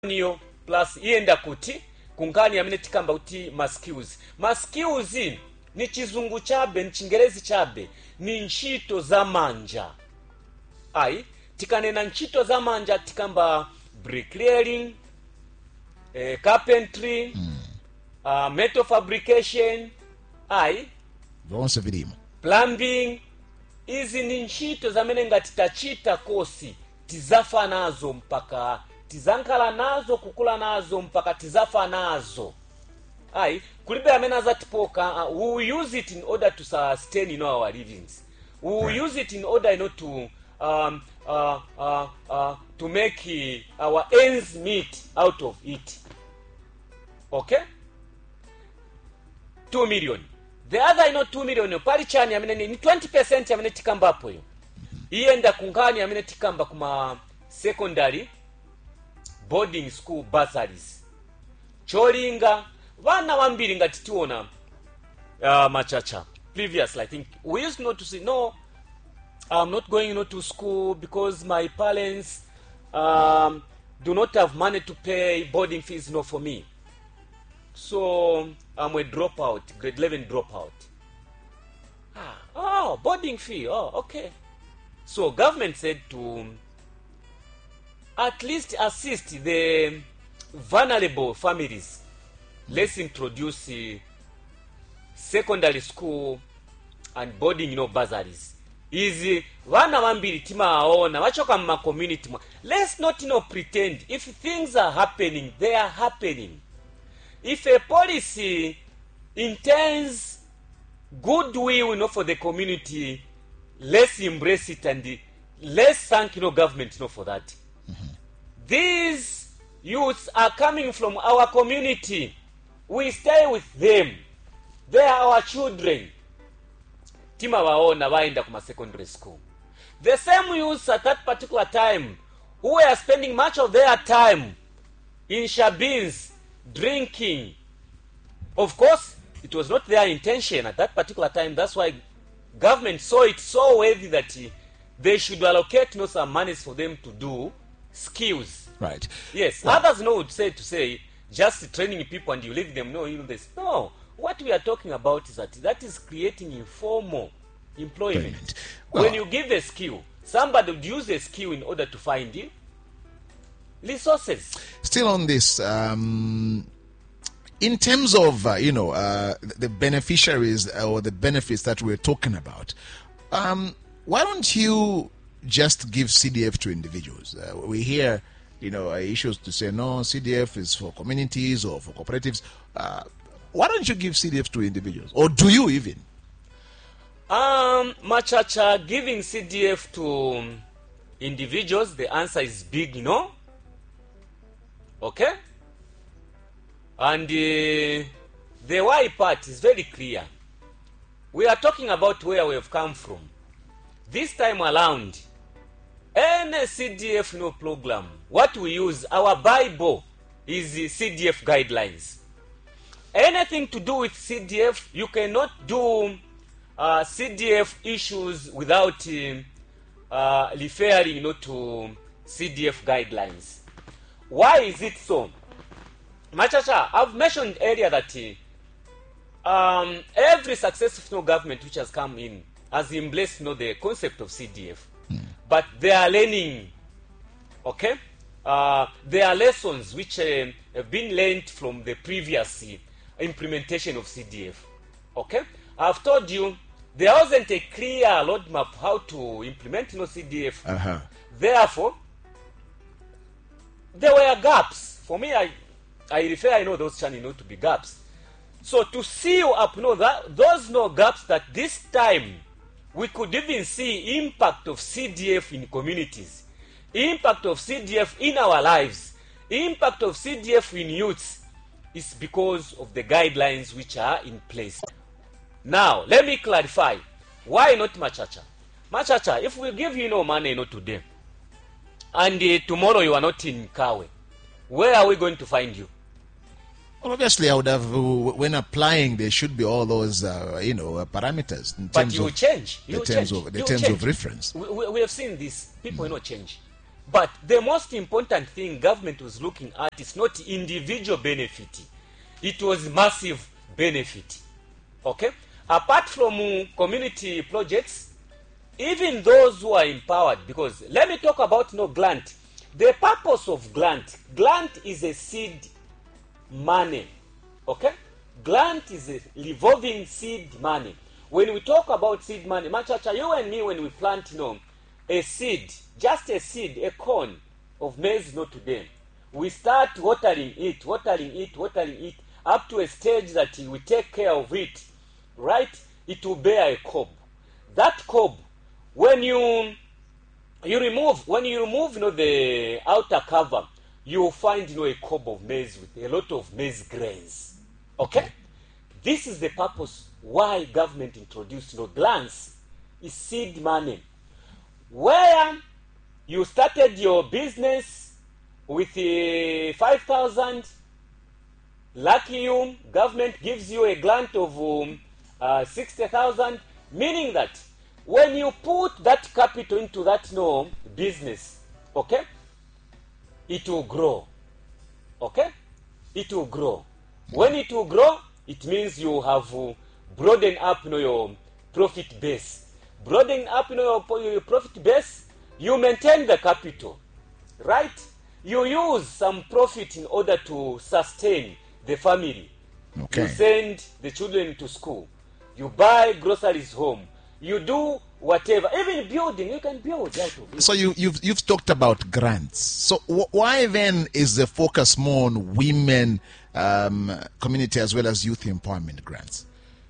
niyo plus yenda kuti kunkani amene tikamba kuti maskills ni chizungu chabe ni chingerezi chabe ni ntchito za manja. Ayi tikanena ntchito za manja tikamba bricklaying, carpentry, metal fabrication, vonse vilimo, plumbing. Izi ni ntchito zamene ngati tachita kosi tizafa nazo mpaka tizankhala nazo kukula nazo mpaka tizafa nazo. Kulibe amene azatipoka. We will use it in order to sustain our livings. We will use it in order to make our ends meet out of it. Okay? 2 million. The other 2 million pali chani amene ni 20% amene tikamba hapo hiyo. Ienda kunkani amene tikamba kuma secondary boarding school bursaries. Cholinga vana wambiri ngati tiona machacha. Previously I think we used not to say no, I'm not going to school because my parents do not have money to pay boarding fees for me. So I'm a dropout, grade 11 dropout. Boarding fee. Okay. So government said to at least assist the vulnerable families. Let's introduce secondary school and boarding bursaries. Easy vana vambiri timaona vachoka mma community. Let's not pretend. If things are happening, they are happening. If a policy intends goodwill for the community, let's embrace it and let's thank government for that. These youths are coming from our community. We stay with them. They are our children. Tima waona waenda kuma secondary school. The same youths at that particular time who were spending much of their time in shabins, drinking. Of course, it was not their intention at that particular time. That's why government saw it so worthy that they should allocate some monies for them to do skills. Right. Yes. Well, others would say just training people and you leave them this. No. What we are talking about is that is creating informal employment. Well, when you give a skill, somebody would use a skill in order to find resources. Still on this, in terms of the beneficiaries or the benefits that we're talking about, why don't you just give CDF to individuals? We hear issues to say no, CDF is for communities or for cooperatives. Why don't you give CDF to individuals, or do you even? Machacha, giving CDF to individuals, the answer is big no. Okay? And the why part is very clear. We are talking about where we have come from. This time around, any CDF program, what we use, our Bible is the CDF guidelines. Anything to do with CDF, you cannot do CDF issues without referring to CDF guidelines. Why is it so? Machacha, I've mentioned earlier that every successful government which has come in has embraced the concept of CDF. But they are learning, okay? There are lessons which have been learned from the previous implementation of CDF. Okay? I've told you there wasn't a clear roadmap how to implement CDF. Therefore, there were gaps. For me, I those channels to be gaps. So to seal up those gaps, that this time we could even see impact of CDF in communities, impact of CDF in our lives, impact of CDF in youths, is because of the guidelines which are in place. Now, let me clarify. Why not Machacha? Machacha, if we give money today, and tomorrow you are not in Kawe, where are we going to find you? Well, obviously, I would have, when applying, there should be all those, parameters. But you change. The terms of reference. We have seen this. People change. But the most important thing government was looking at is not individual benefit. It was massive benefit. Okay? Apart from community projects, even those who are empowered, because let me talk about grant. The purpose of grant is a seed money. Okay? Grant is a revolving seed money. When we talk about seed money, Machacha, you and me, when we plant, a seed, just a seed, a corn of maize, today, we start watering it, up to a stage that we take care of it, right? It will bear a cob. That cob, when you remove the outer cover, you will find a cob of maize with a lot of maize grains. Okay? This is the purpose why government introduced grants is seed money. Where you started your business with 5,000, lucky you, government gives you a grant of 60,000, meaning that when you put that capital into that business, okay, it will grow. Okay? It will grow. When it will grow, it means you have broadened up your profit base. Broadening up your profit base, you maintain the capital, right? You use some profit in order to sustain the family. Okay. You send the children to school. You buy groceries home. You do whatever. Even building, you can build out of it. So you've talked about grants. So why then is the focus more on women, community as well as youth empowerment grants?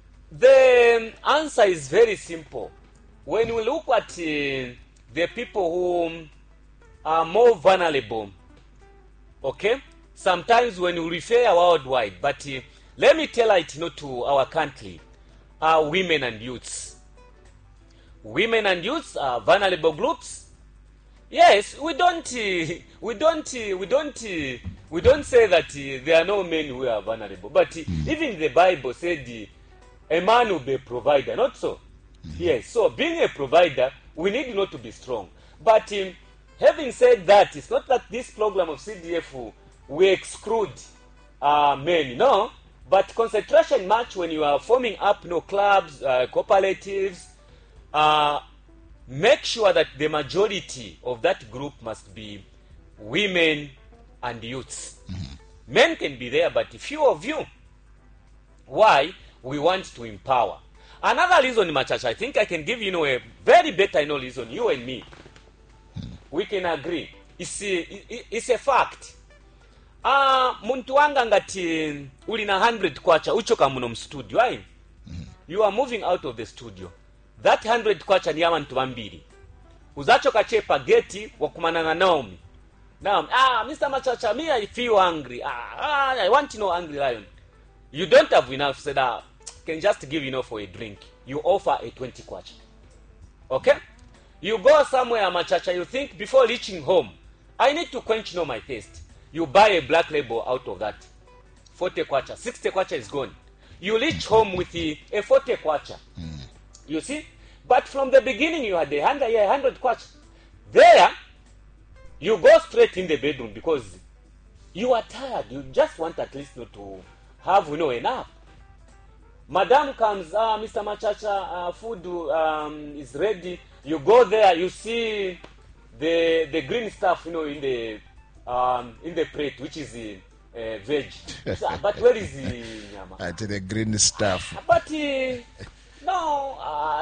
The answer is very simple. When we look at the people who are more vulnerable, okay, sometimes when we refer worldwide, but let me tell it to our country, are women and youths. Women and youths are vulnerable groups. Yes, we don't say that there are no men who are vulnerable, but even the Bible said a man will be a provider, not so. Yes, so being a provider, we need not to be strong. But having said that, it's not that this program of CDF we exclude men, no. But concentration much when you are forming up clubs, cooperatives, make sure that the majority of that group must be women and youths. Men can be there, but few of you. Why? We want to empower. Another reason, Machacha, I think I can give a very better reason, you and me. We can agree. It's a fact. Muntu wanga ngati ulina 100 kwacha uchoka muno mstudio, right? You are moving out of the studio. That 100 kwacha ni abantu bambiri. Uzachoka chepa geti wakumanana Naomi. Now, Mr. Machacha, me I feel hungry. I want to know hungry lion. You don't have enough, said can just give for a drink. You offer a 20 kwacha. Okay? You go somewhere, Machacha, you think before reaching home, I need to quench my thirst. You buy a black label out of that. 40 kwacha. 60 kwacha is gone. You reach home with a 40 kwacha. You see? But from the beginning, you had a 100 kwacha. There, you go straight in the bedroom because you are tired. You just want at least to have enough. Madam comes, Mr. Machacha, food is ready. You go there, you see the green stuff, in the plate, which is veg. But where is the nyama? The green stuff. But no,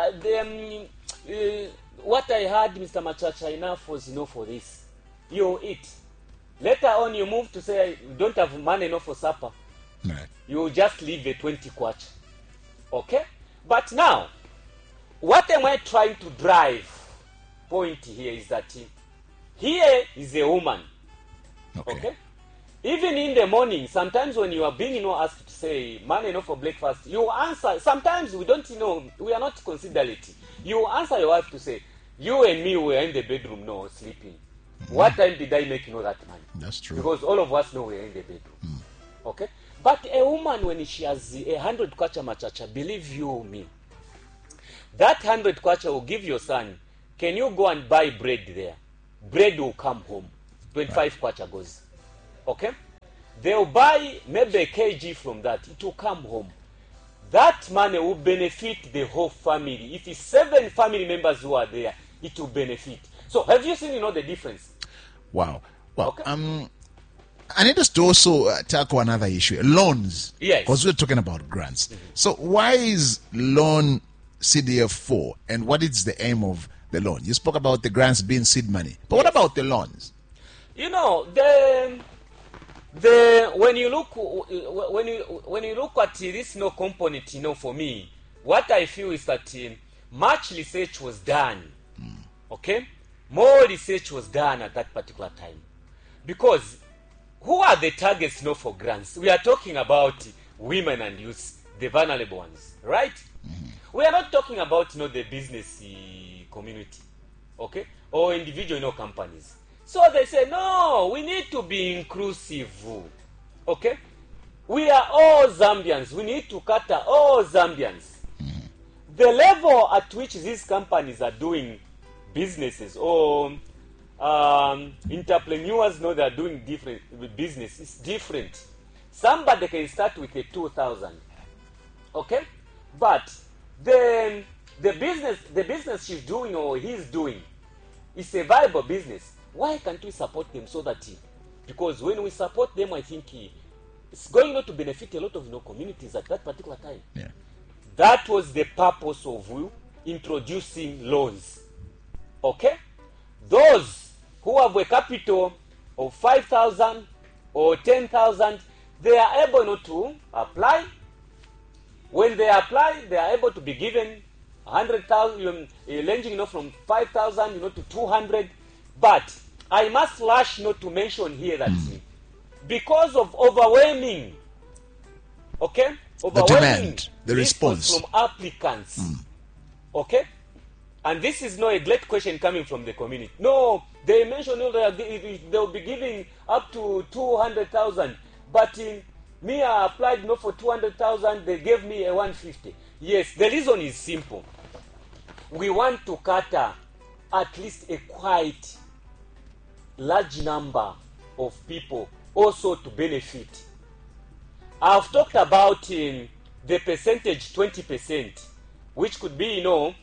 what I had, Mr. Machacha, enough was for this. You eat. Later on, you move to say you don't have money enough for supper. Right. You just leave a 20 kwacha. Okay? But now, what am I trying to drive? Point here is that here is a woman. Okay? Even in the morning, sometimes when you are being asked to say money enough for breakfast, you answer. Sometimes we don't we are not considerate. You answer your wife to say, you and me were in the bedroom sleeping. What time did I make that money? That's true. Because all of us know we are in the bedroom. Okay? But a woman, when she has 100 kwacha, Machacha, believe you me, that 100 kwacha will give your son, can you go and buy bread there? bread will come home, 25 kwacha goes. Okay? They'll buy maybe a kg from that. It will come home. That money will benefit the whole family. If it's 7 family members who are there, it will benefit. So have you seen, the difference? Wow. Well, Okay. I need us to also tackle another issue, loans. Yes. Because we're talking about grants. So why is loan CDF 4 and what is the aim of the loan? You spoke about the grants being seed money. But what about the loans? When you look at this component, for me, what I feel is that much research was done. Okay, more research was done at that particular time, because who are the targets for grants? We are talking about women and youth, the vulnerable ones, right? We are not talking about the business community, okay, or individual companies. So they say, no, we need to be inclusive. Okay? We are all Zambians. We need to cater all Zambians. The level at which these companies are doing businesses or entrepreneurs they are doing different business is different. Somebody can start with a 2,000. Okay? But the business she's doing or he's doing is a viable business. Why can't we support them so that because when we support them, I think it's going to benefit a lot of communities at that particular time. Yeah. That was the purpose of introducing loans. Okay? Those who have a capital of 5,000 or 10,000, they are able to apply. When they apply, they are able to be given 100,000, ranging from 5,000 to 200. But I must rush to mention here that because of overwhelming, the demand, the response from applicants, okay, and this is not a great question coming from the community. No, they mentioned they'll be giving up to 200,000, but me I applied for 200,000. They gave me a 150. Yes, the reason is simple. We want to cater at least a quite large number of people also to benefit. I've talked about the percentage 20%, which could be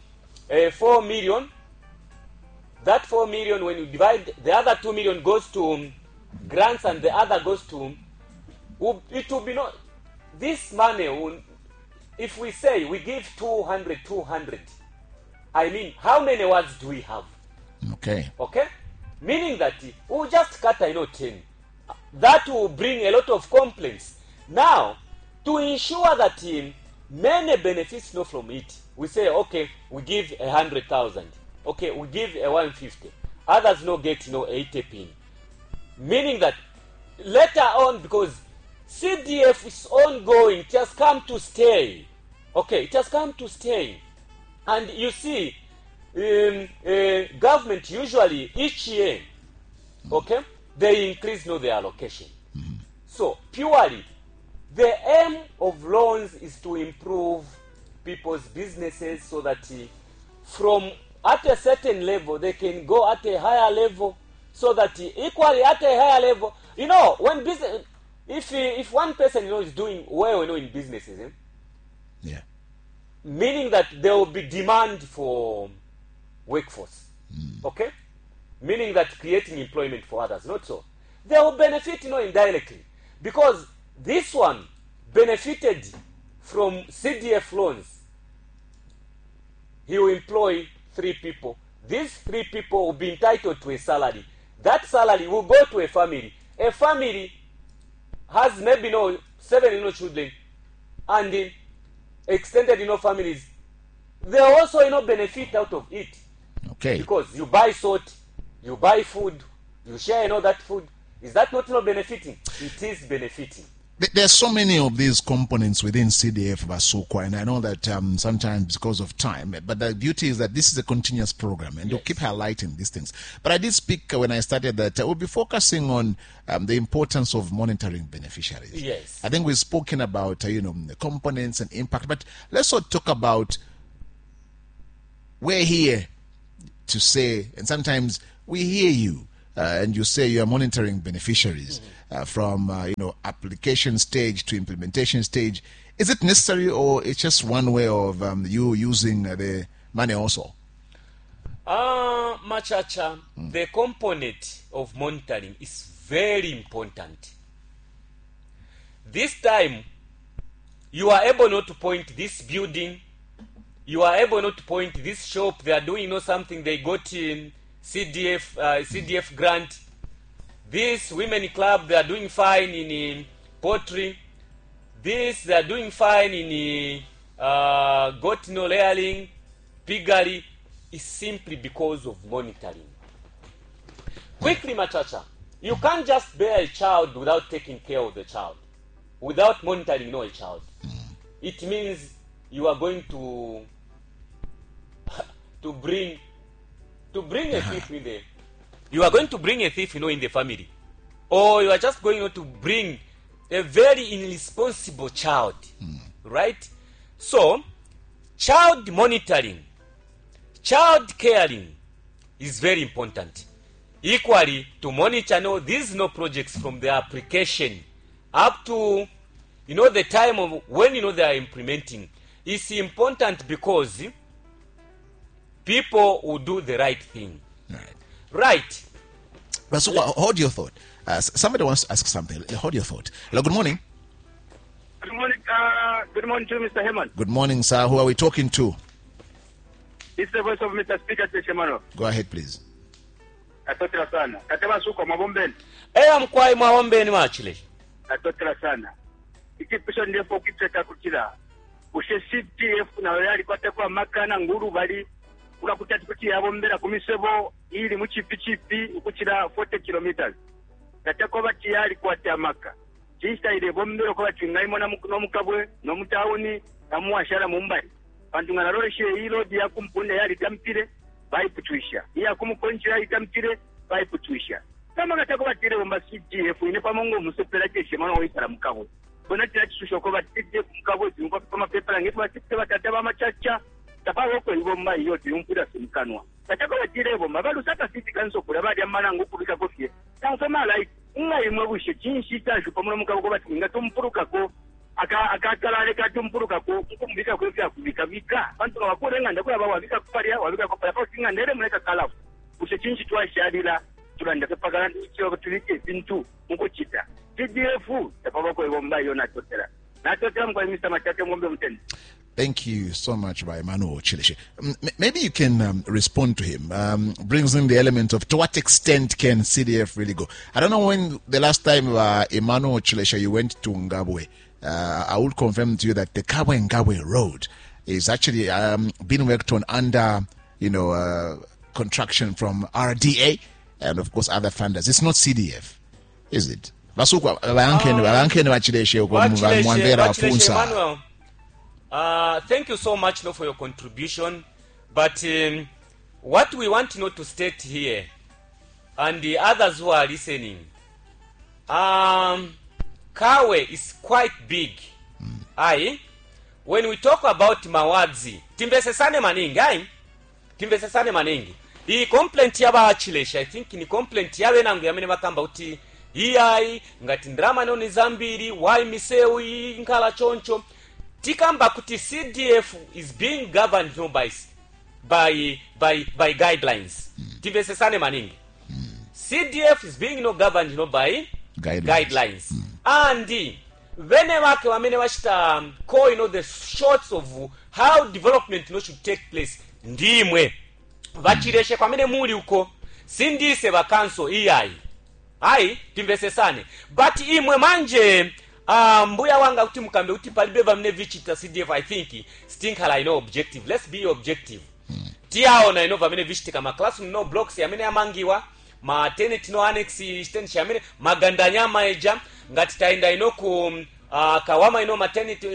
4 million. That 4 million, when you divide, the other 2 million goes to grants and the other goes to it will be this money will, if we say we give 200, I mean, how many words do we have? Okay. Meaning that we'll just cut 10. That will bring a lot of complaints. Now, to ensure that many benefits from it, we say, okay, we give 100,000. Okay, we give 150. Others get 80 pin. Meaning that later on, because CDF is ongoing, it has come to stay. Okay, it has come to stay. And you see, government usually each year, okay, they increase their allocation. So purely the aim of loans is to improve people's businesses so that from at a certain level they can go at a higher level, so that equally at a higher level, when business, if one person is doing well in businesses, yeah, meaning that there will be demand for workforce. Okay? Meaning that creating employment for others, not so. They will benefit, indirectly. Because this one benefited from CDF loans. He will employ 3 people. These 3 people will be entitled to a salary. That salary will go to a family. A family has maybe 7 children, and extended families. They also benefit out of it. Okay. Because you buy salt, you buy food, you share that food. Is that not benefiting? It is benefiting. There are so many of these components within CDF Basukwa, and I know that sometimes because of time, but the beauty is that this is a continuous program, and you'll keep highlighting these things. But I did speak when I started that we'll be focusing on the importance of monitoring beneficiaries. Yes. I think we've spoken about the components and impact, but let's also talk about we're here to say, and sometimes we hear you, and you say you are monitoring beneficiaries from application stage to implementation stage. Is it necessary, or it's just one way of you using the money also? Machacha, the component of monitoring is very important. This time, you are able not to point this building, you are able not to point this shop, they are doing something, they got in CDF grant. This women club, they are doing fine in pottery. This, they are doing fine in got no layering, piggery. Is simply because of monitoring. Quickly, Machacha, you can't just bear a child without taking care of the child. Without monitoring a child. It means you are going to bring a thief in there. You are going to bring a thief, in the family. Or you are just going to bring a very irresponsible child. Right? So, child monitoring, child caring is very important. Equally, to monitor these projects from the application up to the time of when they are implementing is important, because people will do the right thing. Right. But so hold your thought. Somebody wants to ask something. Hold your thought. Hello, good morning. Good morning. Good morning to Mr. Heman. Good morning, sir. Who are we talking to? It's the voice of Mr. Speaker Shemano. Go ahead, please. Atotela sana. Katema suko mabombeni. Mkwai mabombeni machile. Atotela sana. Ikipisho ndepo kiteka kutila. Ushe CDF na wale alipata kwa makana nguru bali unakuta kuti yabombera kumisebo ili muchipi ukutira 40 kilometers. Katako bati yali kwa tamaka. Chista ile bombero kwa chingaimo na mukabwe no mutauni na muashara mumbali. Pantungana roleshe hilo dia kumpunde yali tampire baiputwisha. Iya kumukonchi yali tampire baiputwisha. Kama katako bati ile bomba CDF ine pamongo musopera keshe mano oisara mukabwe. Kona tira chisusho kwa CDF mukabwe zingwa kama pepa ngetu batite batataba machacha. Tapawo ko ibomba yote yumpira simkanwa. Katako bati ile bomba balu saka sisi kanso kula badi amana ngukubika kofie. Tansoma like nga imwe bushe chinshi tashu pamono mukabwe bati ngato mpuruka ko akakalale katumpuruka ko kumbika ko vya kubika bantu bakurenga ndakula bawabika kupalia wabika kupalia ko singa ndere muleka kalafu usechinchi twashadila tulanda kapagala cyo tulike bintu mukuchita CDF tapaba ko ibomba yona totera natotera mko Mr. Machate ngombe mtende. Thank you so much, by Emmanuel Chilishe. Maybe you can respond to him. Brings in the element of to what extent can CDF really go? I don't know when the last time Emmanuel Chilishe you went to Ngabwe. I will confirm to you that the Kabwe Ngabwe Road is actually being worked on under contraction from RDA and of course other funders. It's not CDF, is it? Thank you so much for your contribution. But what we want to state here, and the others who are listening, Kawe is quite big. When we talk about Mawadzi, timbesesane maningi. The complaint yaba Chilesha, I think ni complaint yawe nangu yamene makamba uti iyai ngati ndrama no nizambiri why misewi nkala choncho tikamba kuti CDF is being governed by guidelines. Timbesesane maningi. CDF is being governed by guidelines. And whenever wamene washita call the shots of how development should take place ndimwe vachireshe kwamene muli uko sindise vakanso iyai timbesesane but imwe manje mbuya wanga kuti mukambe kuti palibe vamene vichita CDF I think stinkhala objective. Let's be objective. Tiaona vamene vichitika ma classroom blocks yamene amangiwa ma tenant annex extension yamene magandanyama eja ngati taenda ku kawama maternity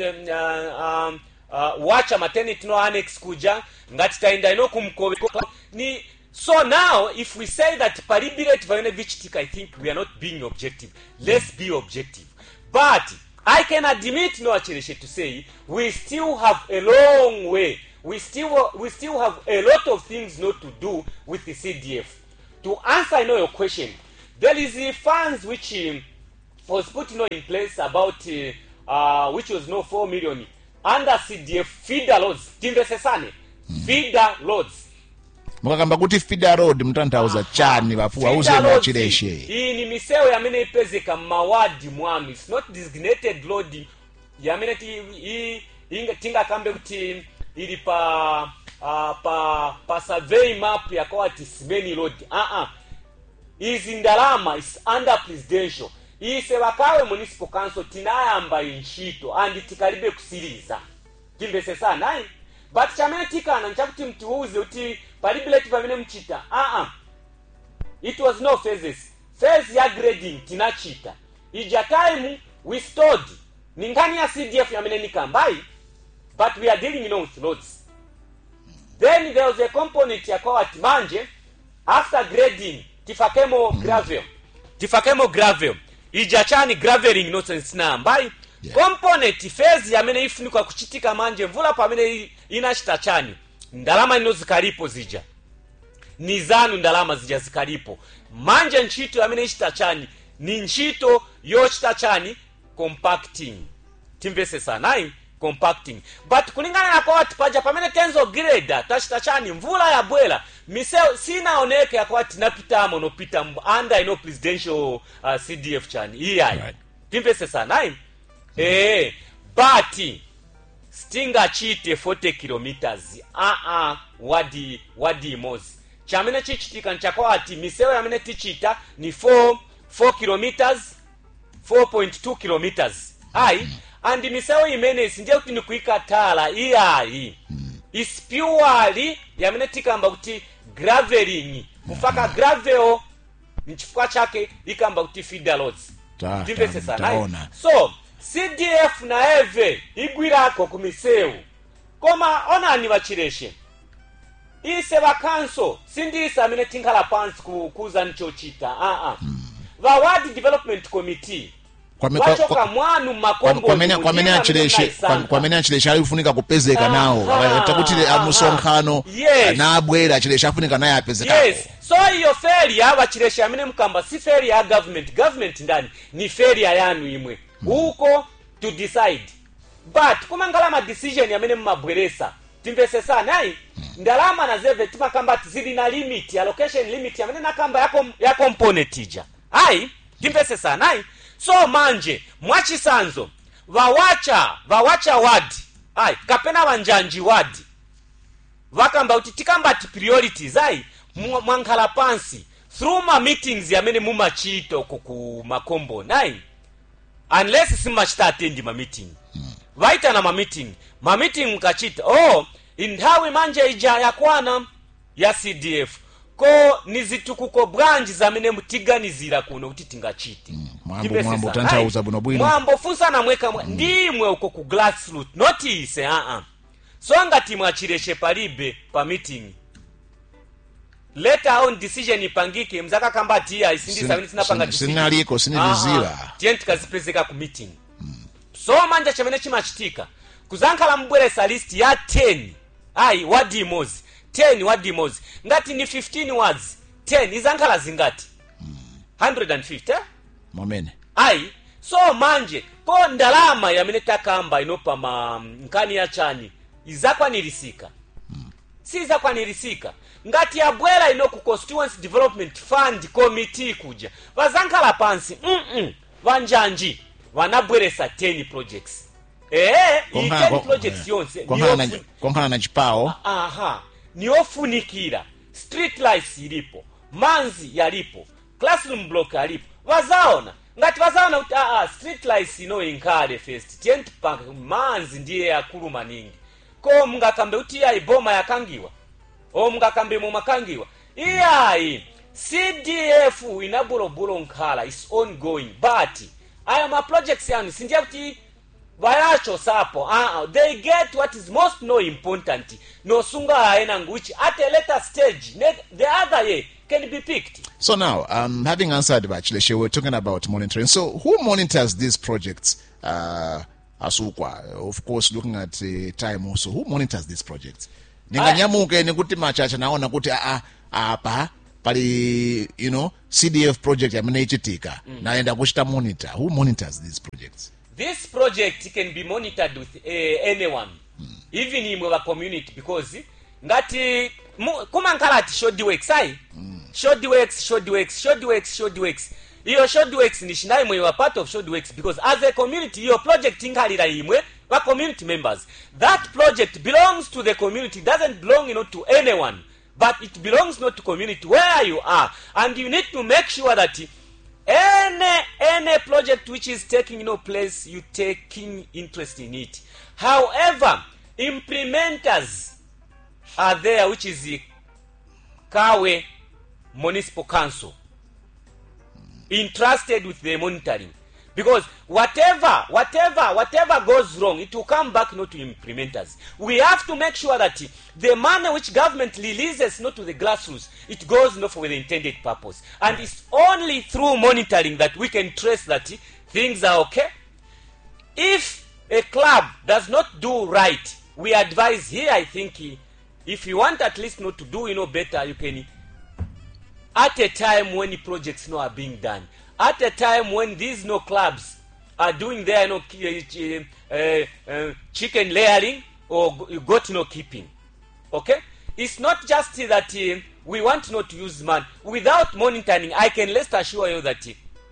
wacha maternity annex kuja ngati taenda kumkobe ni. So now if we say that palibirate vayone vichitika I think we are not being objective. Let's be objective. But I can admit Achilishe to say we still have a long way. We still have a lot of things not to do with the CDF. to answer your question, there is funds which was put in place about which was 4 million under CDF feeder roads. Timvesesane feeder roads. Mukakamba kuti feeder road mtanthauza chani bafu auze mwachileshe. Hii ni misewu yamene ipezeka mawadi mwanu. It's not designated road yamene tinga kambe kuti ili pa survey map ya kwa Tismeni road. Izi ndalama is under presidential. Ise wakawe municipal council tinayamba inshito andi tikalibe kusiriza. Timvesesa nai. But chamene tikana nchakuti mtuuze uti palibileti pamene mchita. It was no phases. Phase ya grading tinachita. Ija time we stored. Ningani ya CDF yamene nikambai. But we are dealing with roads. Then there was a component ya kwa manje. After grading, tifakemo gravel. Ijachani graveling notes nambai. Component phase yamene ifunikwa kuchitika manje mvula pamene inashita chani. Ndalama ino zikalipo zija. Nizanu ndalama zija zikalipo. Manje nchito yamene ishita chani. Ni nchito yoshita chani compacting. Timvese sanai compacting. But kulingana na kwa watu paja pamene tenzo grade tashita chani mvula ya bwela. Miseo sina oneke ya kwa watu napita amo no pita under ino presidential CDF chani. Right. Timvese sanai. But stinga chite 40 kilometers. Wadi mozi. Chamene chichitika nchakwa ati miseo ya mene tichita ni 4 kilometers 4.2 kilometers. And miseo imene sindia kuti nikuika tala is purely ya mene tikamba kuti graveling. Mufaka gravel nchifukwa chake ikamba kuti feeder roads. Timvese sana. So CDF na eve igwirako kumiseu. Koma onani wachileshe. Ise wakanso sindisa amene tinkala pansi kuza nchochita. Ward Development Committee. Wachoka mwanu makombo. Kwa mene achileshe alifunika kupezeka nao. Takutile amusonkhano na abwela achileshe afunika naye apezeka. Yes. So iyo failure wachileshe amene mkamba si failure ya government ndani. Ni failure yanu imwe. Uko to decide. But kumangala ma decision yamene mmabweresa. Timvese sana ndalama na zeve tima kamba tizidi na limit, allocation limit yamene nakamba ya component ija. Timvese sana so manje mwachi sanzo vawacha wadi kapena wanjanji wadi vakamba utitikamba ti priorities mwankala pansi through ma meetings yamene mumachito kuku makombo unless simachita attend ma meeting vaita na ma meeting mkachita indawi manje ija ya kwana ya CDF ko nizitukuko branch zamene mutiganizira kuno kuti tingachiti mwambo tantauza buno bwino mwambo fusa na mweka ndimwe uko ku grassroots notice so ngati mwachileshe palibe pa meeting later on decision ipangike mzaka kamba tia isindisa wini sinapanga decision sinaliko sinilizira tienti kazipezeka ku meeting so manja chamene chimachitika kuzankala mbweresa list ya 10 wadi mozi 10 wadi mozi ngati ni 15 words 10 izankala zingati 150 momene so manje po ndalama yamene takamba inopa nkani ya chani izakwanirisika si izakwanirisika ngati yabwela ino ku constituency development fund committee kuja vazankala pansi vanjanji vanabweresa 10 projects 10 projects yonse konkana na chipao niofunikira street lights ilipo manzi yalipo classroom block yalipo vazaona ngati vazaona kuti street lights ino inkale first tent park manzi ndiye yakulu maningi ko mungakambe kuti boma yakangiwa mungakambe mumakangiwa CDF inabulobulo nkhala is ongoing but ma projects yanu sindiya kuti vayacho sapo they get what is most important no sunga aenangu which at a later stage the other year can be picked. So now having answered Bachileshe, we're talking about monitoring. So who monitors these projects? Asukwa, of course, looking at time also, who monitors these projects? Ninganyamuke nikuti machacha naona kuti apa pali CDF project yamene ichitika naenda kuchita monitor. Who monitors these projects? This project can be monitored with anyone, even in our community, because ngati kumankhala ati short works ai short works iyo short works ni shinayi mwe wa part of short works, because as a community your project inkalira imwe wa community members. That project belongs to the community, doesn't belong to anyone, but it belongs not to community where you are, and you need to make sure that any project which is taking place, you taking interest in it. However, implementers are there, which is the Kawe Municipal Council, entrusted with the monitoring, because whatever goes wrong, it will come back not to implementers. We have to make sure that the money which government releases not to the grassroots, it goes not for the intended purpose, and it's only through monitoring that we can trace that things are okay. If a club does not do right, we advise here, I think, if you want at least not to do better, you can, at a time when the projects are being done, at a time when these clubs are doing their chicken layering or goat keeping, okay? It's not just that we want not to use man. Without monitoring, I can rest assure you that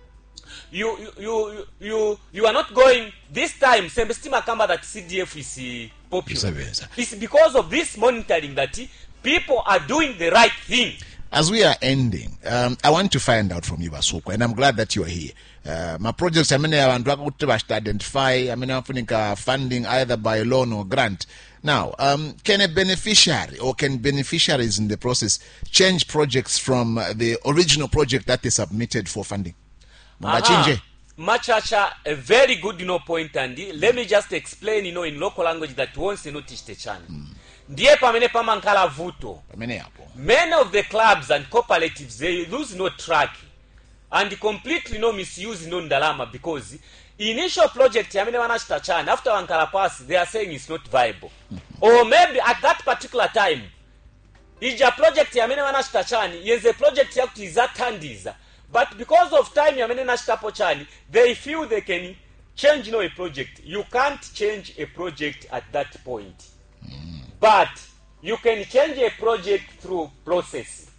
you are not going this time. Sembestima kamba that CDF is popular. It's because of this monitoring that people are doing the right thing. As we are ending, I want to find out from you, Basoko, and I'm glad that you are here. My projects, I mean, I want to identify, I'm funding either by loan or grant. Now, can a beneficiary or can beneficiaries in the process change projects from the original project that they submitted for funding? Machacha, a very good point, Andy. Let me just explain, in local language that once teach the channel. Ndiye pamene pamankala vuto. Many of the clubs and cooperatives, they lose track and completely misuse ndalama, because initial project yamene wanachita chani, after wankala pass, they are saying it's not viable. Or maybe at that particular time, ija project yamene wanachita chani, yes, a project yakuti izatandiza, but because of time yamene nachita pochani, they feel they can change a project. You can't change a project at that point. But you can change a project through process.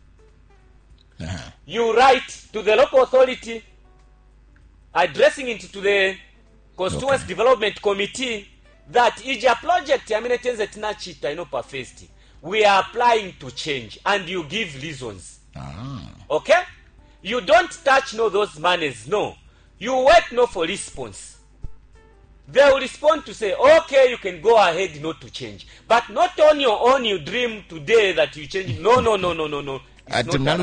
You write to the local authority, addressing it to the Constituency Development Committee, that ija project yamineteze tinachita perfect. We are applying to change, and you give reasons. Okay? You don't touch those monies, no. You wait for response. They will respond to say, okay, you can go ahead not to change. But not on your own, you dream today that you change. No. You give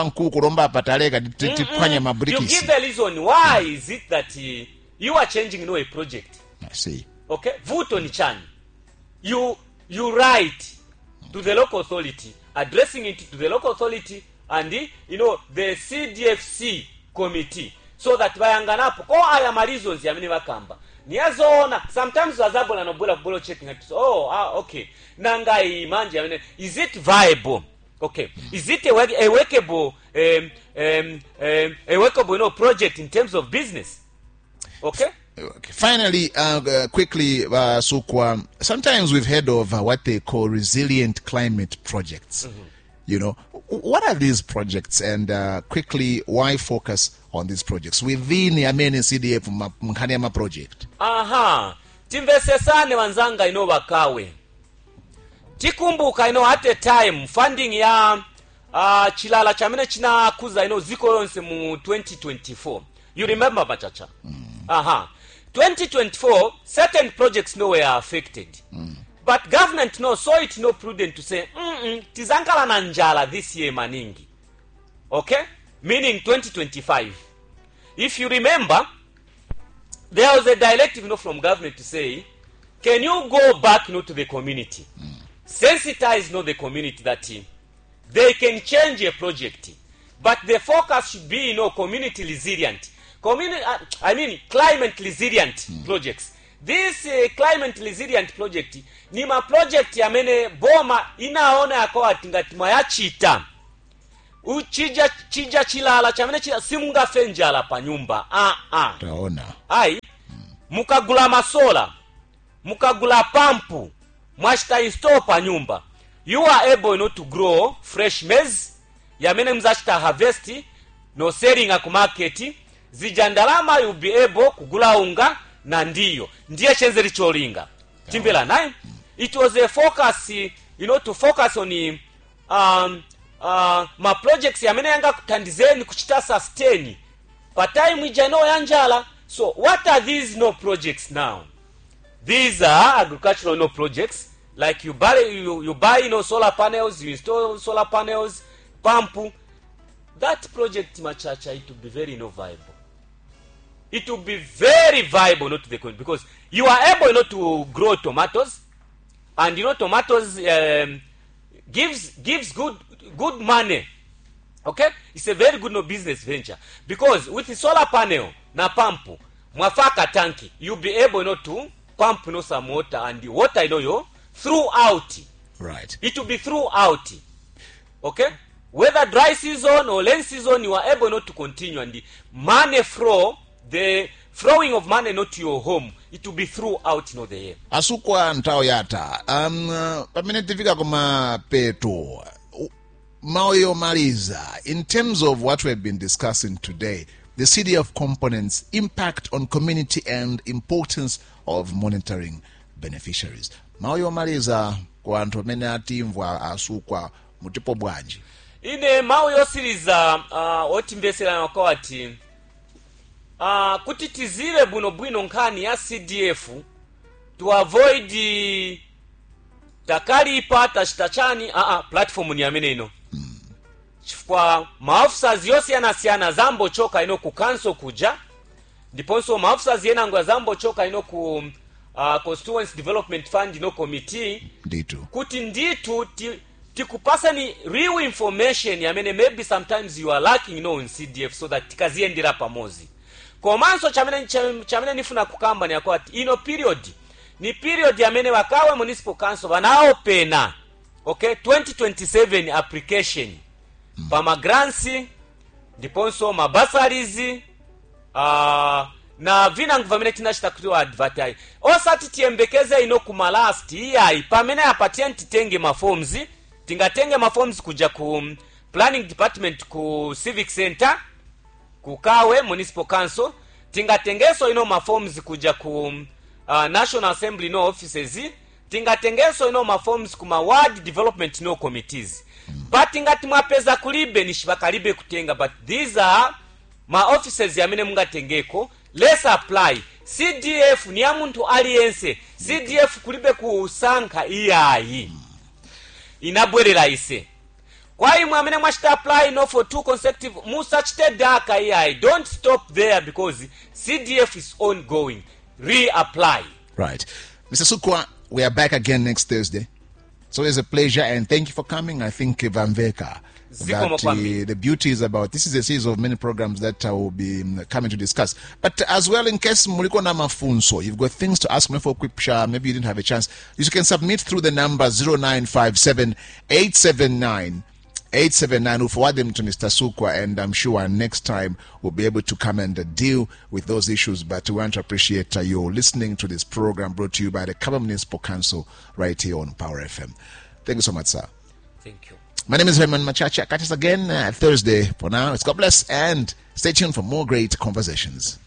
a reason. Why is it that you are changing a project? I see. Okay? Vote on Chan. You write to the local authority, addressing it to the local authority and the CDFC committee, so that bayanganapo ko aya reasons yamene bakamba niyazoona. Sometimes wazabola no bola checking it. Okay, nangai manje yamene, is it viable? Okay, is it a workable project in terms of business? Okay. Finally, quickly, Sukwa, sometimes we've heard of what they call resilient climate projects. What are these projects, and quickly, why focus on these projects within the main CDF Mkanyama project? Timvesesane wanzanga bakawe. Tikumbuka at a time funding ya chilala chamene china kuza ziko yonse mu 2024. You remember Machacha? 2024, certain projects were affected. But government saw it prudent to say, tizankala na njala this year maningi. Okay? Meaning 2025. If you remember, there was a directive from government to say, can you go back to the community? Sensitize the community that they can change a project. But the focus should be community resilient. Climate resilient projects. This climate resilient project nima project yamene boma inaona yako atingati mwayachita chija chilala chamene simungafe njala pa nyumba. Taona. Ai, mukagula masola, mukagula pampu, mwashita install pa nyumba, you are able not to grow fresh maize yamene mzachita harvest no selling ku market. Zijandalama you be able kugula unga na ndiyo chenze licholinga timbela naye. It was a focus, to focus on ma projects yamene yanga kutandizeni kuchita sustain pa time ijano yanjala. So what are these projects now? These are agricultural projects, like you buy solar panels, you install solar panels, pump. That project machacha, it will be very viable. It will be very viable not to the country, because you are able to grow tomatoes, and tomatoes gives good money. Okay, it's a very good business venture, because with the solar panel na pump mwafaka tanki, you'll be able to pump some water, and the water throughout. Right. It will be throughout. Okay, whether dry season or rain season, you are able to continue, and the money flow, the flowing of money not to your home, it will be throughout the year. Asukwa ntao yata pamene tifika kuma peto Maoyo Maliza, in terms of what we've been discussing today, the CDF components, impact on community and importance of monitoring beneficiaries. Maoyo Maliza kwa anthu amene atimva asukwa mutipo bwanji. Ine Maoyo siriza otimbesera wakati kuti tizire bwino nkhani ya CDF to avoid takalipa tachitachani platform ni amene ino. Chifukwa maofficers yose yanasiyana zambo choka ino ku council kuja, ndiponso maofficers yena ngwa zambo choka ino ku constituency development fund ino committee nditu kuti nditu tikupasa ni real information yamene maybe sometimes you are lacking in CDF, so that tikaziendera pamozi. Komanso chamene nifuna kukamba ni yakwati ino period ni period yamene wakawe municipal council wanao pena, okay, 2027 application pa grants, ndiponso bursaries na vinangu vamene tinachita kuti advertise. Osati tiembekeze ino kuma last year pamene apatient tenge maforms, tingatenge maforms kuja ku planning department ku civic center kukawe municipal council, tingatengeso ino maforms kuja ku national assembly no offices, tingatengeso ino maforms kuma ward development no committees. But ngati mwapeza kulibe nishibakalibe kutenga, but these are ma offices yamene mungatengeko. Let's apply. CDF ni ya muntu aliyense. CDF kulibe kusanka iyayi, inabwerera ise. Kwa imwe amene mwashita apply no for 2 consecutive musachite daka iyayi. Don't stop there, because CDF is ongoing. Reapply. Right. Mr. Sukwa, we are back again next Thursday. So it's a pleasure, and thank you for coming. I think Vamveka, that the beauty is about, this is a series of many programs that I will be coming to discuss. But as well, in case Muliko Nama Funso, you've got things to ask me for a quick share, maybe you didn't have a chance, you can submit through the number 0957 879 879. We'll forward them to Mr. Sukwa, and I'm sure next time we'll be able to come and deal with those issues. But we want to appreciate you listening to this program brought to you by the Kaba Municipal Council right here on Power FM. Thank you so much, sir. Thank you. My name is Raymond Machacha. Catch us again Thursday. For now, it's God bless, and stay tuned for more great conversations.